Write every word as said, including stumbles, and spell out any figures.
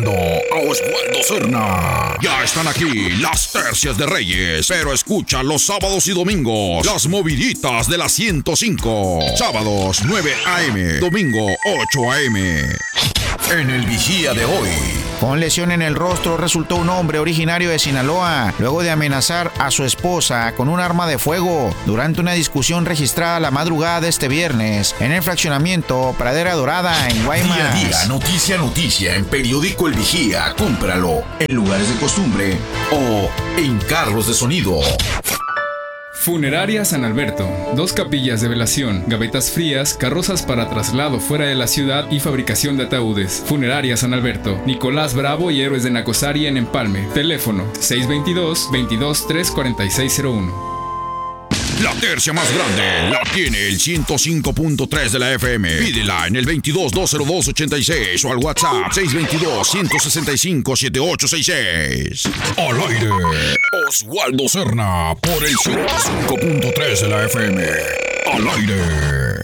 escuchando a Oswaldo Cerna. Ya están aquí las tercias de Reyes, pero escucha los sábados y domingos las moviditas de la ciento cinco. Sábados nueve a eme, domingo ocho a eme. En el Vigía de hoy. Con lesión en el rostro resultó un hombre originario de Sinaloa, luego de amenazar a su esposa con un arma de fuego durante una discusión registrada la madrugada de este viernes en el fraccionamiento Pradera Dorada en Guaymas. Día a día, noticia a noticia en Periódico El Vigía. Cómpralo en lugares de costumbre o en carros de sonido. Funeraria San Alberto. Dos capillas de velación, gavetas frías, carrozas para traslado fuera de la ciudad y fabricación de ataúdes. Funeraria San Alberto. Nicolás Bravo y Héroes de Nacosari en Empalme. Teléfono seis dos dos, veintidós, tres cuarenta y seis cero uno. La tercia más grande la tiene el ciento cinco punto tres de la F M. Pídela en el veintidós, dos cero dos, ochenta y seis o al WhatsApp seis dos dos, ciento sesenta y cinco, setenta y ocho sesenta y seis. Al aire, Oswaldo Cerna por el ciento cinco punto tres de la F M. Al aire.